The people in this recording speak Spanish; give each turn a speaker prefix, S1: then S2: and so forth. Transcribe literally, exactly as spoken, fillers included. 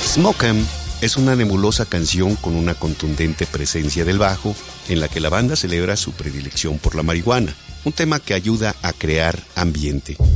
S1: Smoke 'Em es una nebulosa canción con una contundente presencia del bajo en la que la banda celebra su predilección por la marihuana, un tema que ayuda a crear ambiente.